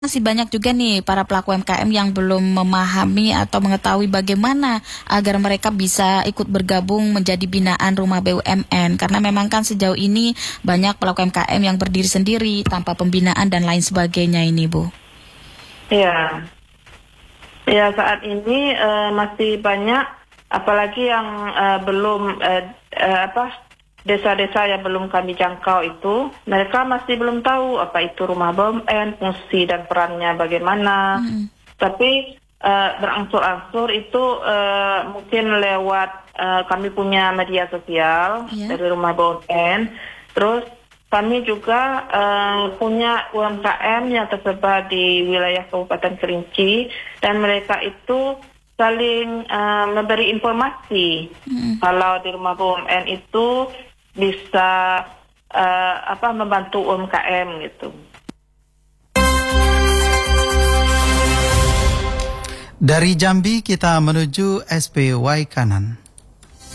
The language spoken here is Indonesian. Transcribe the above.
Masih banyak juga nih para pelaku UMKM yang belum memahami atau mengetahui bagaimana agar mereka bisa ikut bergabung menjadi binaan rumah BUMN. Karena memang kan sejauh ini banyak pelaku UMKM yang berdiri sendiri tanpa pembinaan dan lain sebagainya ini, Bu. Ya, ya saat ini masih banyak, apalagi yang belum desa-desa yang belum kami jangkau itu, mereka masih belum tahu apa itu rumah BUMN, fungsi dan perannya bagaimana. Tapi berangsur-angsur itu mungkin lewat kami punya media sosial dari rumah BUMN. Terus kami juga punya UMKM yang tersebar di wilayah Kabupaten Kerinci, dan mereka itu saling memberi informasi kalau di rumah BUMN itu bisa membantu UMKM gitu. Dari Jambi kita menuju SPY kanan.